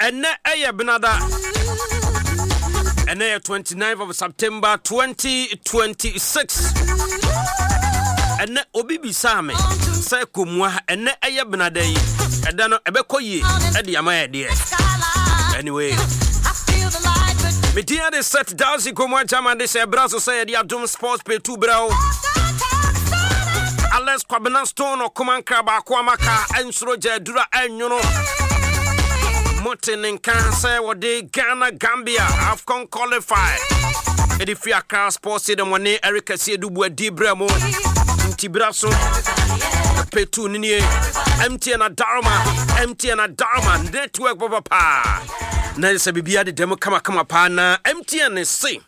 ene eye benada ene 29th of September 2026 ene obi bisame se komua ene eye benada yi eda no ebekoye ede ama ede anyway me dia de set dazi komua chama de se braso se de Adom Sports pay 2 brao Alex Kwabena Stone okuman kraba kwa maka ensuro jedura enyono Motin Cancer wode Ghana Gambia AFCON qualify Edifia Accra Sports de money Eric Siedubu Dibramo Ntibraso Petu Ninie MTN Adama network papa na se bibia de demo kama pa na MTN say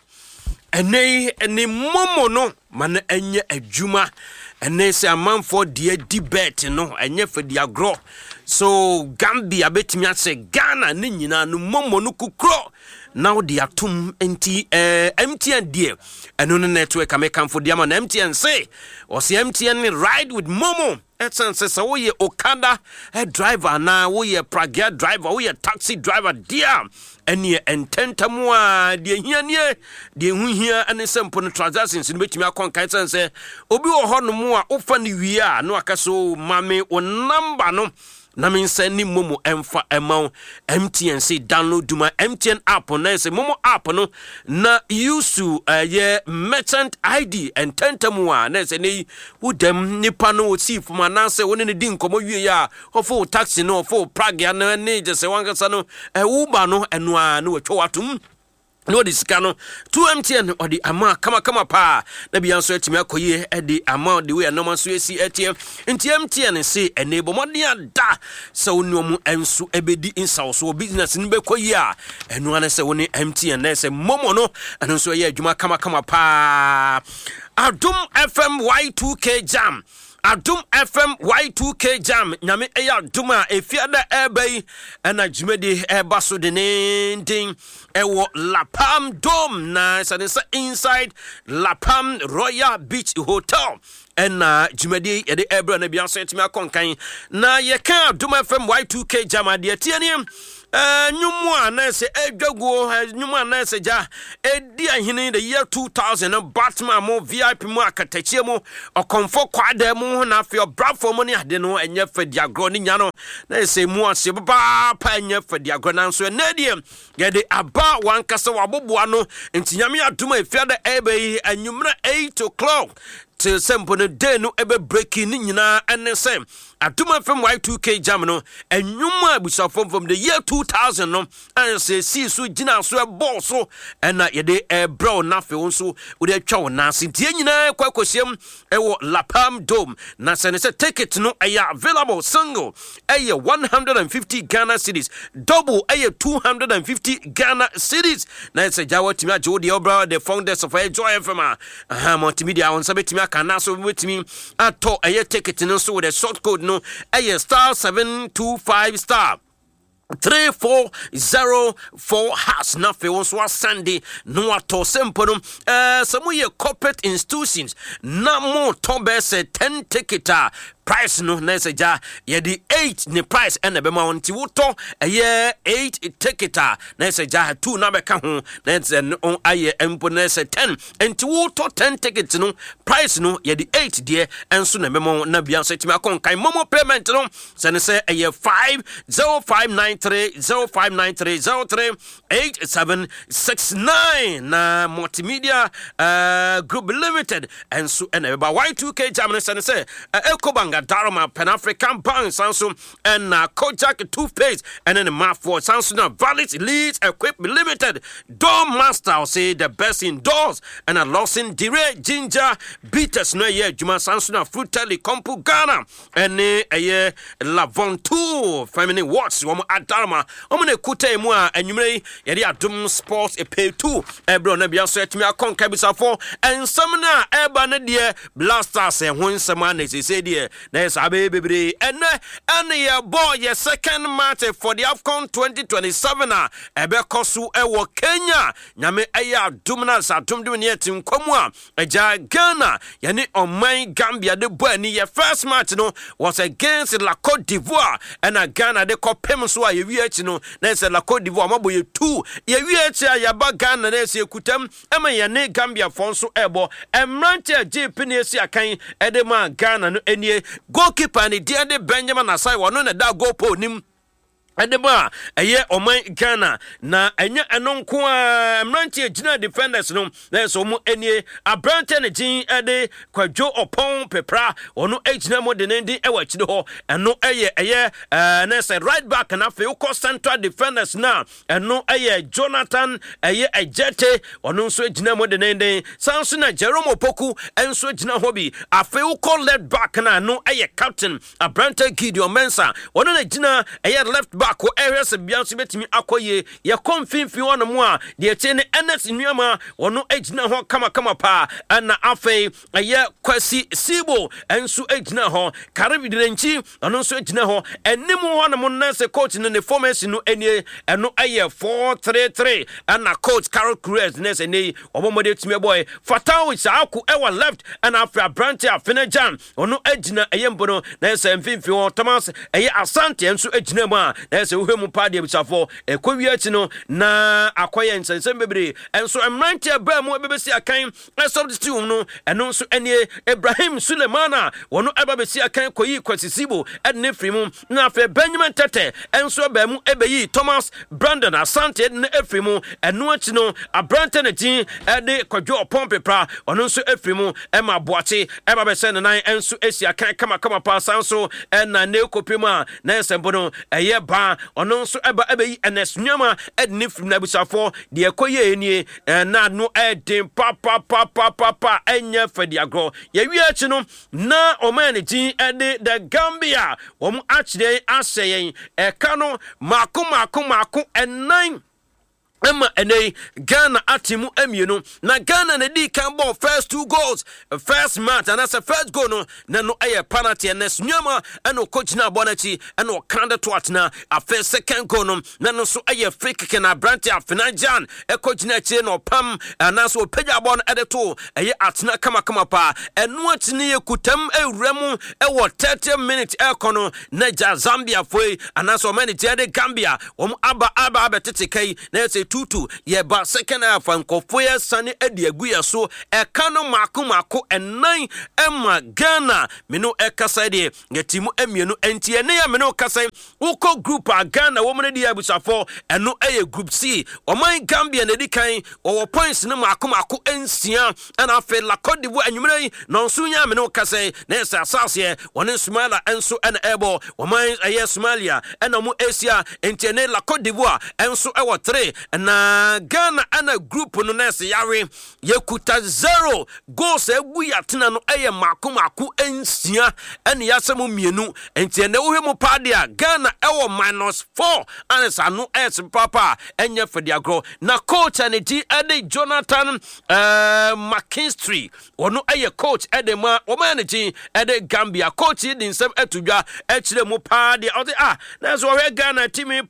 ene momo no man enye adwuma ene se amanfo de debate no enye fedi agro so Gambia betimi ase Ghana ne nyina no momo no kukro now the atom enti MTN die eno no network ameka for dia man MTN say o se MTN ride with momo essence say wo ye Okada driver na wo ye Pragia driver wo ye taxi driver dia ene ententamu a de hianie de huhia ane sempo no transactions no betimi akonkan say obi wo ho no mu a ofa ne wie a no akaso mame o number no na min send momo emfa emau MTN say download duma MTN app na say momo app no na use ye merchant ID and tentamua na say ne wudem nipa no si fuma na say woni ne din komo wie ya ofo taxi no ofo Prague na ne je say wankasa no Uber no eno a no watwa watum no this cano 2 MTN or the ama kama pa na bia so etimi akoye e the amount the way normal so esi etie nti MTN say enable modia da so onuomu enso ebedi insa so business ni bekoye a eno ana say woni MTN na say momo no eno so ye adwuma kama pa Adom FM Y2K jam Adom FM Y2K jam nyame eya duma efiada ebei na jumedi ebaso de nending ewo Lapam Dome na say inside Lapam Royal Beach Hotel na jumedi ye de ebra na bia so etimi akonkan na ye kan Adom FM Y2K jam ade tianem nyumu na se edwago nyumu na se ja edi ahene the year 2000 Batman mo VIP mo akatachie mo okonfo kwada mo na afio brafo mo ni ade no enye fadiagro ni nya no na se mu ase baba pa enye fadiagro na so na die ye de aba wankasa waboboa no ntinyame adoma efiada ebe anyumra 8 o'clock till sempo no day no ebe breaking ni nyina ene se Adom FM Y2K jam no enyuma abusafo from the year 2000 no and say see so gina so boss so na ye de bro na fe wonso we de twa wona sentie nyina kwakosiem ewo Lapam Dome na se ne se ticket no aya available single aya 150 Ghana cedis double aya 250 Ghana cedis na se jawo timi ajo de obra the founders of Joy FM multimedia on sabetimi aka na so wetimi ato aya ticket no so with a short code no a star 725 star 3404 has nothing once was Sunday no ato simple some ye corporate institutions na more tobes 10 ticketer price no na seja ye di 8 ni price and be ma wonti woto ye 8 ticketer na seja 2 na be ka ho na on aye empo na se 10 enti woto 10 tickets no price no ye di 8 de enso na be ma na bia so timi akon kan momo payment no se ne se ye 0593038769 na multimedia group limited enso na be ba Y2K jam se ne se Ecobank Daroma Pan-African Bank Sanso and Kojak toothpaste and then the map for Sanso Valid Leads Equipment Limited Door Master say the best indoors and a Lawson Dire Ginger Bitters no ye Juma Sanso Frutali Kompu Ghana and a Lavontu Feminine Watch Woman Adarma Omane Kute Mua and you may Yadi Adom Sports a pay 2 Ebro Nebia Setmia Concabisa 4 and Samana Ebanadia Blasters and when Samana say dear Nes abebebre and your boy your second match for the AFCON 2027 ebekosu ewo Kenya nyame eya dumna sa dumdum ne tim kwamua eja Ghana yani oman Gambia de boani your first match no was against La Côte d'Ivoire and Ghana de kopem so a yewi achi no na se La Côte d'Ivoire maboye 2 yewi achi ya ba Ghana na se kutam ema yane Gambia fonso ebo emrante JP ne si akan edema Ghana no enie goalkeeper ni dia de Benjamin Asai wono na da goal po nim Edema eye oman Ghana na enya enonko mrantie gina defenders no na so mu enie abrante ne gin ede kwadwo opon pepra ono egina mo de ndi ewa chide ho eno eye na say right back na fe uko central defenders na eno eye Jonathan eye Ejete ono so egina mo de ndi sanso na Jerome Opoku enso egina ho bi afe uko left back na no eye captain abrante Gideon Mensah ono na gina eye left back areas bianso betimi akoye ye konfinfin wono mu a de tie ne NS nuama wono egina ho kama pa na afei ye Kwasi Sibo enso egina ho Karibirenchi ono nso egina ho enim wono mu na se coach ne formation no enie eno aye 4-3-3 na coach Carol Cruz ne se nei obomode timi boy Fatau Isaku ewa left and after Branty Afenajan ono egina eyembono na se mfinfin wo Thomas Asante enso egina mu a na se uhemu pade bisafo ekowia chi no na akoye nsensem bebre enso emrante ba mu ebebesi akan substitute no eno nso ene Ibrahim Sulemana wono ebebesi akan koyi Kwasisibo edne frimu na afa Benjamin Tete enso ba mu ebeyi Thomas Brandon Asante ne efrimu eno achi no abrante ne tin ede kwadwo opompepra ono nso efrimu ema boache ebabese ne nan enso esi akan kama pa sanso na ne kopema na esembo eye ba ono nso eba ebeyi NS nyama edne frim na busafo de ekoye enie na no edin pa enya fadi agro ye wiachi no na omani jin ede the Gambia wom achide aseyen eka no mako enan Emma ene Ghana atimu emienu na Ghana na di kan ball first 2 goals first match and that's a first goal no na no aye penalty and nyama eno coach na bonachi eno kanda to atna a first second goal no na no so aye free kick na Branty Afenajan e coach na chi no pam na so peja bon edeto aye atna kama pa eno atni ye kutam ewremu e wo 30 minutes e kono na Zambia foi and so many de Gambia aba tetekai na say 2-2 ye ba second half and kofoye sane edi aguya so ekano mako enan ema Ghana meno ekasa de yetimu emienu entie ne ya meno kasa uko group a Ghana wo mene di abusafo eno eye group C oman Gambia na di kan owo points ne mako ensia na afa La Côte d'Ivoire anwumere no nso nya meno kasa na esa asase woni Somalia enso en ebo oman aye Somalia ena mu Asia entie ne La Côte d'Ivoire enso ewo 3 na Ghana ana group no nese yare yekuta 0 goals egu yatena no eye mako ensia ene yasemu mienu enti ene wohemu padia Ghana ewo -4 anesa no es papa enye fediagro na coach ene ti ede Jonathan McKinstry wono eye coach ede ma wo manage ede Gambia coach din sem etudwa ekire mu padia odi na so we Ghana team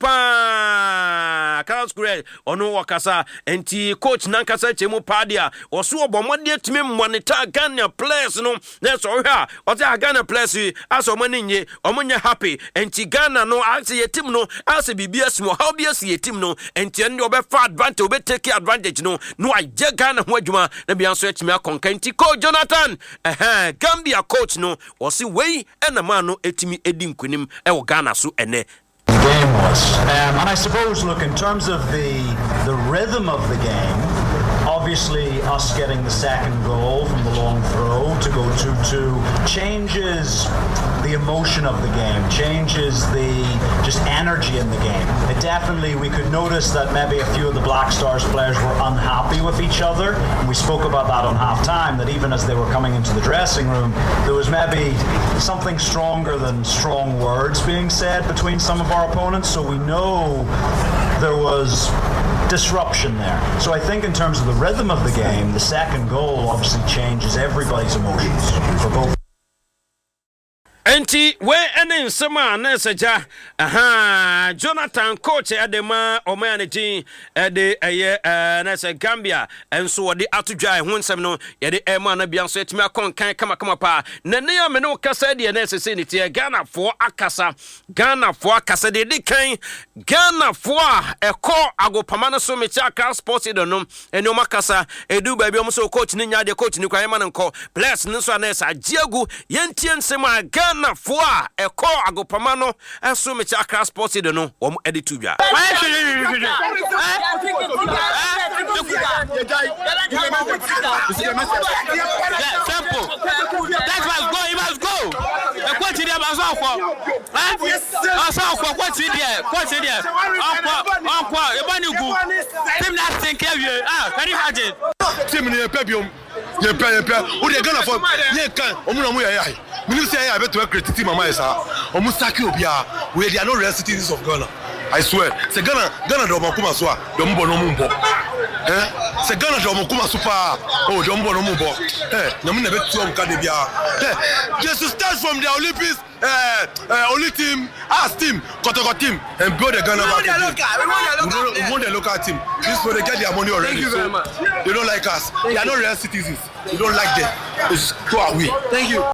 pa Carlos Cruz ono wakasa enti coach nankasa chemu padia oso obomode timi monitor Ghana players no na so hwa oti Ghana players aso maninye omonye happy enti Ghana no ase yetim no ase bibia smo how bia se yetim no enti ende obefa advantage obe take advantage no aje Ghana ho adwuma na bia so etimi akonka enti coach Jonathan Gambia coach no osi wei ena ma no etimi edi nkunim e wo Ghana so ene game was. And I suppose, look, in terms of the rhythm of the game, obviously us getting the second goal from the long throw to go 2-2 changes the emotion of the game, changes the just energy in the game. It definitely, we could notice that maybe a few of the Black Stars players were unhappy with each other, and we spoke about that on half-time, that even as they were coming into the dressing room, there was maybe something stronger than strong words being said between some of our opponents, so we know there was disruption there. So I think in terms of the rhythm of the game, the second goal obviously changes everybody's emotions for both. Enti we ene nsema na seja Jonathan coach edema omanaging ede eye na se Gambia enso wode atodwa ho nsem no yede ema na bia so etimi akonkan kama pa na ne ya me no kasa de na sese ne tie Ghana fo akasa de kan Ghana fo eko agopama no so mecha Accra Sports de no eni o makasa edu ba bia mo so coach ni nya de coach ni kwa ema nko plus ne so na sa jiagu yentie nsem a Ghana fo eko agopama no enso mecha Accra Sports de no wo edit to bia simple. That must go. The question there was team that think can you imagine? Team near Pebium, you pay. Who they gonna for? You can. Minister, I bet to create team. My sir, Omusakio, where they are no real citizens of Ghana. I swear. Say Ghana do kuma so do mbo no mbo. Say Ghana do kuma super. Oh, do mbo no mbo. Na me na bet to nka de bia. Just start from the Olympics only team, as team, Kotoko team, and build the Ghana back. We want the local team. This way they get their money already. Thank you very much. They don't like us. They are not real citizens. We don't like them. It's go away. Thank you.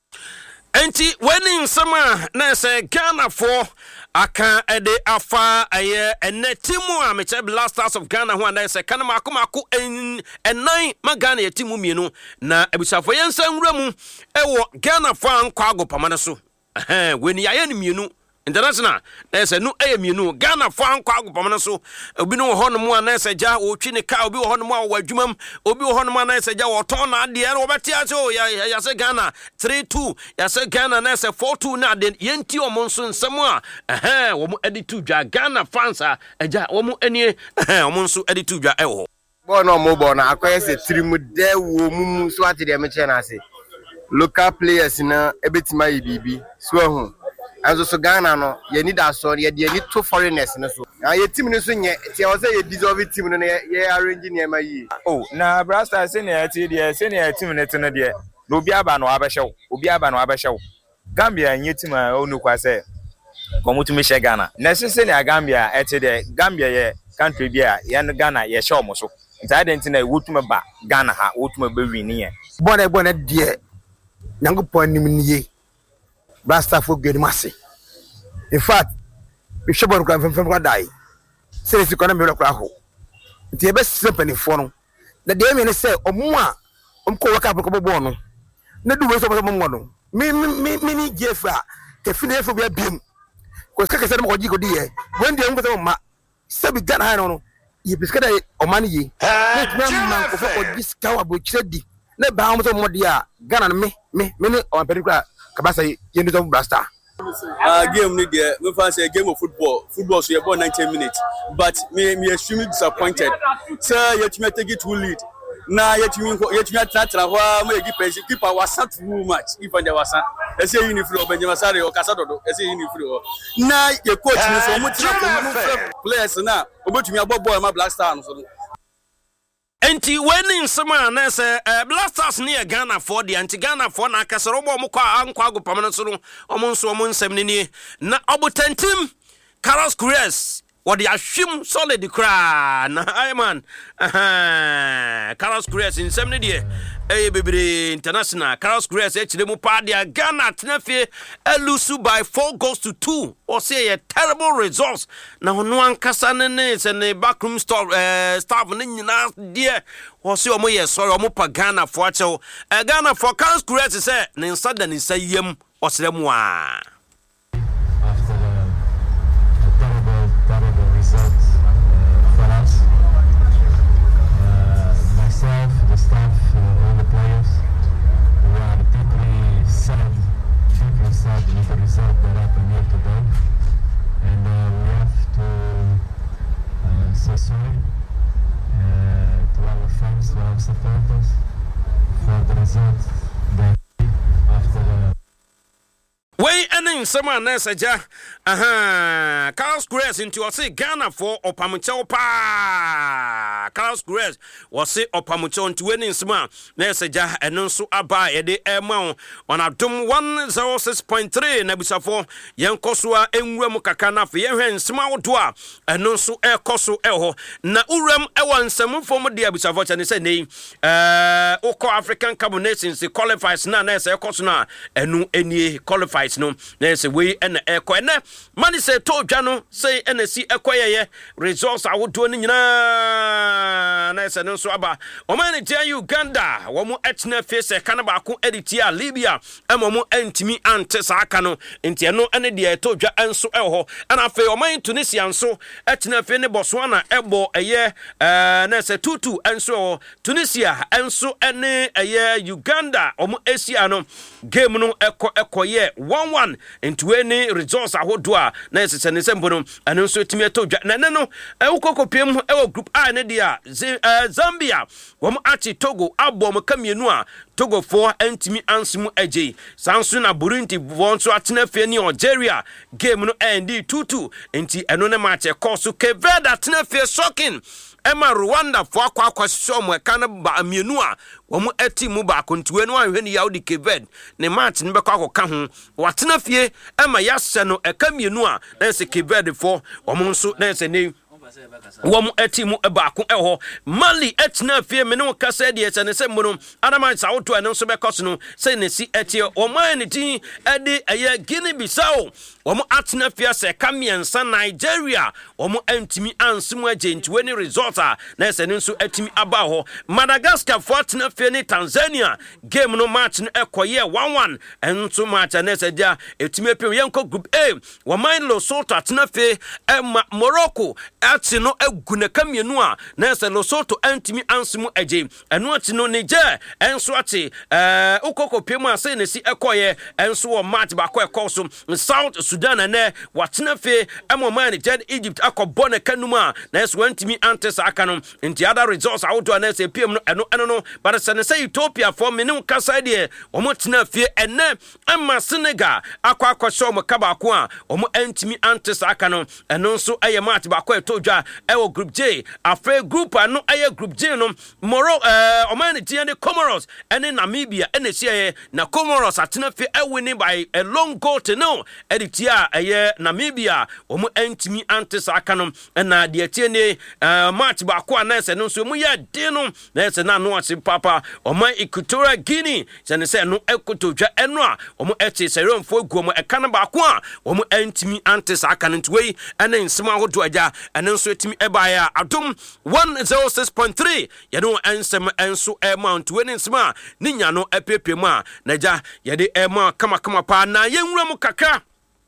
Enti winning summer na say Ghana for aka ede afa aye ene timu a meche Blasters of Ghana ho na say kana makomako enan magana ya timu mienu na ebusafo yensa nwura mu ewo Ghana fa nkwa agopama na so weni ya ni mienu international na say no mienu Ghana fa nkwa agopama na so obi no ho no mu na say ja otwi ne ka obi ho no mu a wadwumam obi ho no mu na say ja woton na ade na obeti ase o ya say Ghana 3-2 ya say Ghana na say 4-2 na ade yenti omonso nsem a wo mu editu dwa Ghana fans a ja wo mu anie wo nso editu dwa ewo bo no mo bo na akoye se trimu de wo mu so ate de me che na ase local players na ebetima yibibi so hu azo so Ghana no ye need aso ye de ni to foreigners no so na ye team no so nye tie o say ye deserve team no ye arrange ne ma yi oh na Blasters se ne ati de se ne team ne te no de no obi aba no abehyew Gambia nye team a onu kwa se komutumi she Ghana na se ne Gambia ete de Gambia ye country bia ye no Ghana ye she omo so nta de na wotume ba Ghana ha wotume ba wi ni ye bona de nyankopon nim niye Blasters for good massive. In fact, we should have gone from die. Say it's going to be a crack. The best simple for the day say, or more, work up a bono. No do waste of a mono. Me, Jeffra, the finish for a beam. Because I said, what you go dear. When the young with my Sabi got high on you, biscuit or money. Man, for this cow which said, no bounds of Modia, Ghana me, or Pedicra. Kabasa yendu to Blaster. Game ni there. Me fancy a game of football. Football so you about 90 minutes. But me extremely disappointed. Sir, yet me take it to lead. Na yet me try wa me keep was too much. If there was I say you flow Benjamin Sare or Casado. I say you flow. Na your coach me so much players na. Obo me about boy my Blaster so. Enti winning summer na say Blasters near Ghana for the anti Ghana for na kasoro bo mo kwa ankwa agopama no so no omonso omonsem ni na obotentim Carlos Cruz what the ashim solid cry na I man Carlos Cruz in 70 die bebre international Carlos Cruz mu pa dia Ghana tenafie elusu by 4-2 or say a terrible results na hono ankasa ne se ne backroom staff ne nyina die or say omo ye sorry omo pa Ghana for achew Ghana for Carlos Cruz say ne nsada ne sayem osremu a with the result that happened here today, and we have to say sorry to our fans, to our supporters for the result that after Way and someone Nessaja, Carlos Grace into a say Ghana for Opamucho pa. Carlos Grace was say Opamucho to winning Sma, Nessaja, and also Aba Ede Emma on a dum 106.3 Nebusafo, Yankosua, Enwemukakana for Yen Small Dwa, and also Air Koso Eho, Na Uram Ewan Samu from the Abusavot and say name, Oko African Carbonations, the qualifies none as a Cosna, and no any qualifies no, there's a way and a equine. Money say to Jano, say NSC acquire results I would do in Nessa no swaba. Omani Tia Uganda, Womo Etna face a Canabaco Editia, Libya, and Momo Entimi Antesacano, Intiano and the Toja and so Elho, and I feel mine Tunisian so Etna Fene Botswana, Ebo a year, Nessa Tutu and so Tunisia and so any a year Uganda, Omo Esiano, game no echo ye 1-1 into any results I would do. Nessa and Sembono, and also Timeto Janano, Elko Pim, El Group I Nedia, Zambia, Womo Achi Togo, Abom Kaminua. Togo 4 Entimi Ansimu Eji Sansuna Burundi Vonso Atene Feni Algeria game no ND 2-2 enti enone match kosu Keveda Atene Fe shocking Emma Rwanda for kwa somo kana ba mienua womu eti mu ba kontuwe no anhwe ya odi Keved ne match ne bekwa koka ho watena fie Emma yase no eka mienua na se Keved for womu nso na se ne Wom etimu ebako eho Mali etna fie me no kasa de ese ne sembono Adaman Sauto eno so bekoso no se ne si etie oman ne tin ede eye Guinea Bissau wom atna fie se kamiensa Nigeria wom antimi ansimu agent weni result na ese ne nso etimi aba ho Madagascar for atna fie ne Tanzania game no match no ekoye 1-1 enso match na ese dia etimi epem yenko group A woman Lesotho atna fie Morocco ati no aguna kamienu a na se Lesotho antimi ansimu agye eno ati no Niger enso ati ukoko pemu ase ne si ekoye enso wo match ba ko ekoso South Sudan na watena fe amoma Niger Egypt akobɔ na kanuma na so antimi antes aka no nti other results out na se pem no eno no but se ne say Ethiopia for me no kasa de omo tena fe ene ama Senegal akwa mo kaba ko a omo antimi antes aka no eno nso aye match ba ko etojwa ewo group J afre group ano aye group J no Moro omani tiende Comoros ene Namibia ene sie na Comoros atena fe winning by a long goal to no editia aye Namibia omo antimi antes aka no na de tiene match ba ko anase no so mu ya de no na se na no ase papa oman Equatorial Guinea se se no ekotojwa eno a omo eti seremfo guomo ekana ba ko a omo antimi antes aka no ntwei ene nsema hodo aja ene nso etimi ebaya adom 106.3 yeno ensem enso amount weni nsema ninya no epepem a naja yede ema kama pa na yenwura mu kakra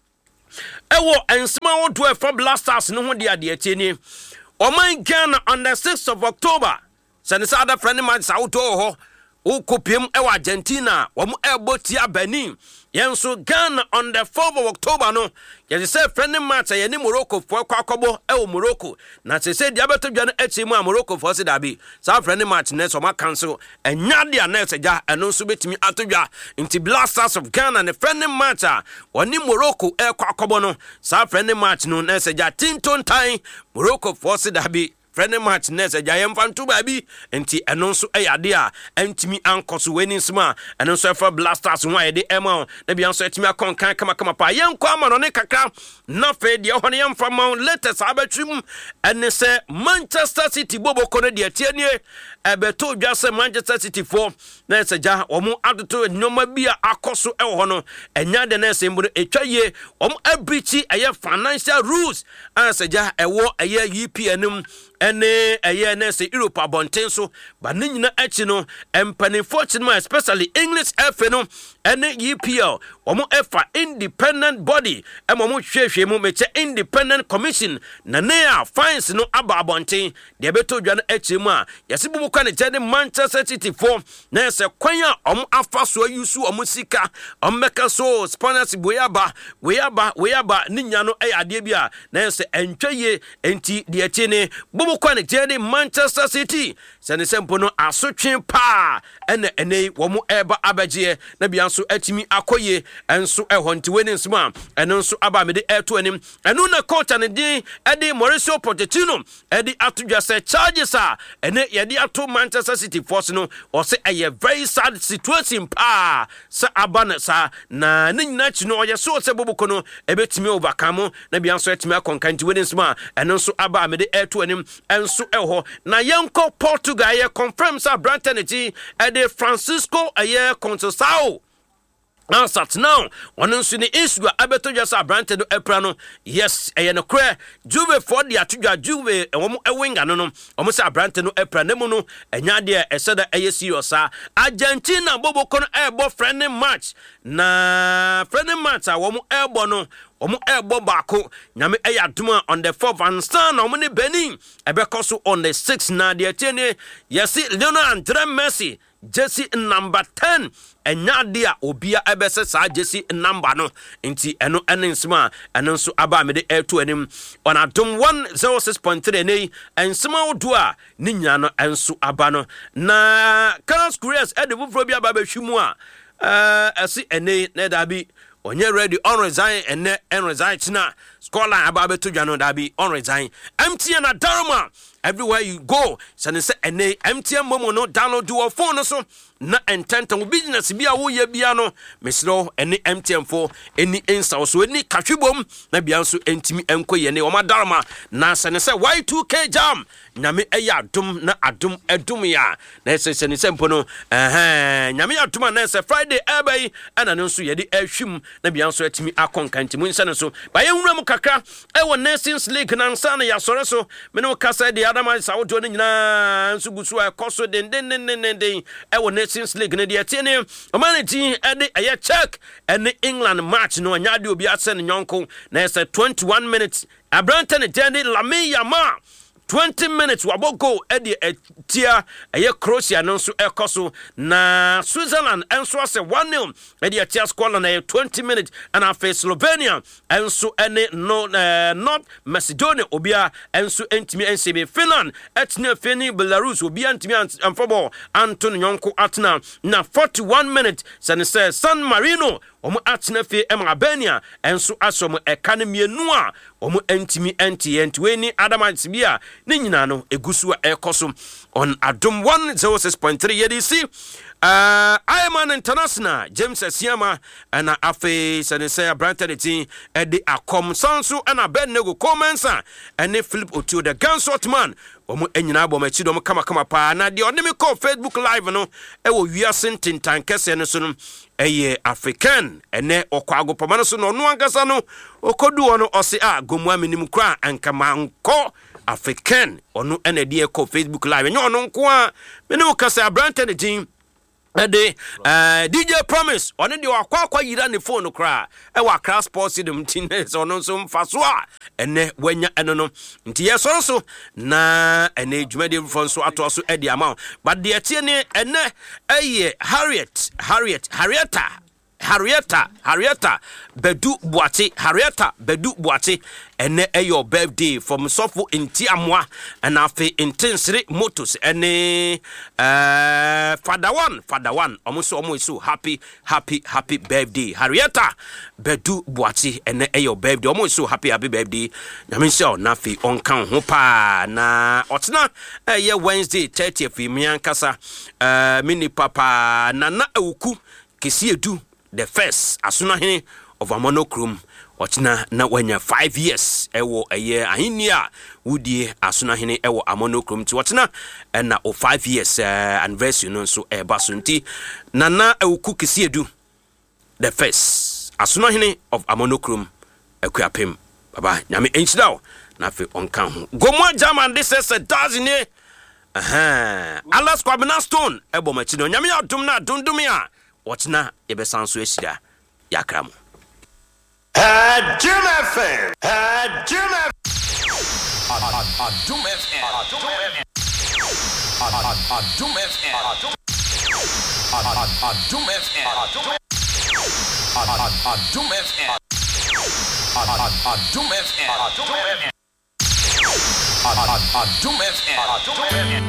ewo ensema hodo efa blasters no ho de ade atieni oman Ghana on the 6th of October sense other friend man sauto ho ukopiem ewa Argentina wom ebotia Benin yenso Ghana on the 4th of October no ye say friend match ye ni Morocco for kwakobo ewo Morocco na se dia beto dwa no etimu a Morocco for se dabi sa friend match na so ma cancel enya dia na se ja eno so betimi atodwa nti Blasters of Ghana ne friend match a oni Morocco kwakobo no sa friend match no na se ja tinton time Morocco for se dabi friend match nese jayem fantu baby enti eno nso eyade a entimi ankoso weni nsima eno nso efa Blasters ho ayede ema na bia nso etimi akonkan kama pa yenko ama no ne kakra na fe de ho ne yemfa ma latest abatwim ene se Manchester City bobo kono de atienie ebeto dwa se Manchester City for na se ja omo adoto nyoma bia akoso ewo no enya de na se mbu etwaye omo abrichi eye financial rules an se ja ewo eye UPNM ene eye na se Europe abonten so ba ne nyina achi no empanifo chinma especially English FA no ene EPL omo efa independent body emomo hwehwe mu meche independent commission na ne a fines no aba abonten de beto dwa no achi mu a yesibu kwa ne jede Manchester City for na se kwan a omo afa so yusu omo sika ommeka so sponsors boyaba ne nya no ade bia na se entwaye enti de achi ne bobo kwane jeni Manchester City sene sempo no asotwe pa ene womo eba abagie na bianso atimi akoye enso ehonte weni nsma eno nso aba mede eto anim eno na coach ane din edi Mauricio Pochettino edi atodwa se charges a ene yedi ato Manchester City force no o se a very sad situation pa sa abana sa na nyina chi no oye so se bobo kono ebetimi overcome na bianso atimi akonkanti weni nsma eno nso aba mede eto anim enso eho na yenko Portugal ye confirms a Brantenity ede Francisco aye Conceição. Now sat now one nso ni issue abeto just a Branten no epra no yes aye no kra Juve for the atudwa Juve omo ewinga no omo say Branten no epra nemu no enya de eseda aye serious Argentina bobo kono ebo friendly match na friendly match a womo ebo no omo ebo bako nyame eyaduma on the 4th and stand omo ne Benin ebekoso on the 6th na de tiene yes Lionel Andre Messi Jesse number 10 enya dia obia ebese sa Jesse number no nti eno ensema eno nso aba me de eto anim on adom 106.3 nei ensema odo a ni nya no enso aba no na Carlos Queiroz e de bufro bia ba behwimu a esi ene na dabi onye ready on resign ene en resign tina scoreline aba beto dwa no dabi on resign MTN na Daruma everywhere you go sane se ene MTN momo no download your phone so na ententa business bia wo ye bia no mesro ene MTN for eni insa so eni kahwebom na bia so entimi enkoye ne o madarma na sane se Y2K jam nyame eya adum na adum edum ya na sane se mpo no nyame adum na se Friday ebai ana no so ye de ahwim na bia so etimi akonkanti mu nsa so ba ye nwura mu kakra e wo Nations League na nsa na ya sore so me no kasa de adama sa wo do nyina nso gusu a koso den e wo Nations League na de tiene omanity e de aye check and England match no anya de obi asen nyonko na say 21 minutes Abranten Jenny Lamine Yamal 20 minutes waboko edi etia eye Croatia no so ekoso na Switzerland enso ase 1-0 edi etia score na 20 minutes and afa Slovenia enso ene no North Macedonia obia enso entimi ensebe Finland etne feni Belarus obia entimi amfobo Anton Nyonko atna na 41 minutes sane say San Marino omo atna fe Albania enso asom ekane mienu a omo entimi enti Adamant bia ni nyina no egusu a ekoso on adom 106.3 yedisi Ironman International James Asiama and afe senese Brantenity edi akom sanso and Abednego Comensa and Philip Otio the Gunsort man omo enyina abo machi do kama pa na de onimi call Facebook live no e wo wiase tintan kese no so no eye African ene okwago pamano so no ankasa no okodu ono ose a gomu aminim kra anka manko African ono ene de call Facebook live enyo ono nko a me no kasa Brantenity ede DJ Promise one de akwa yira ne phone kra e wa Accra Sports dem tines ono so mfaso a ene wanya eno no nti yeso so na ene dwumade fon so ato so edi ama but de tie ne ene eye Harrieta Bedu Boate ene your birthday from Sofo inti amwa and afi intensity motors ene father one almost so happy birthday Harrieta Bedu Boate ene your birthday almost so happy birthday nyame sha na fi on kan ho pa na otena ye Wednesday 30th mi ankasa mini papa nana awuku kesiedu the first Asunahene of Amonochrome Ochina na wanya 5 years ewo a year ahinia wudi Asunahene ewo Amonochrome to Ochina and na 5 years anniversary no so basunti nana ewuku kesiedu the first Asunahene of Amonochrome ekuapem baba nyame enchidao na fe onka ho gomwa German this is a dazine Alas Kwabena Stone ebo machino nyame adum na dundumia Ochina ebesanso esida yakramu Adum FM Adum FM. Adum FM.